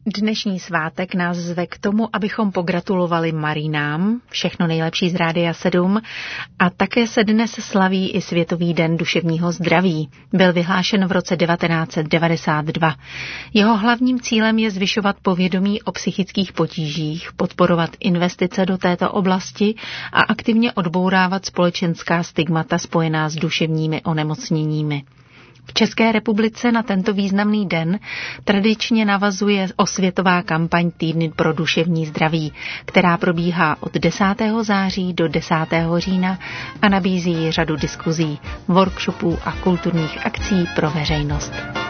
Dnešní svátek nás zve k tomu, abychom pogratulovali Marínám, všechno nejlepší z Rádia 7, a také se dnes slaví i Světový den duševního zdraví. Byl vyhlášen v roce 1992. Jeho hlavním cílem je zvyšovat povědomí o psychických potížích, podporovat investice do této oblasti a aktivně odbourávat společenská stigmata spojená s duševními onemocněními. V České republice na tento významný den tradičně navazuje osvětová kampaň Týdny pro duševní zdraví, která probíhá od 10. září do 10. října a nabízí řadu diskuzí, workshopů a kulturních akcí pro veřejnost.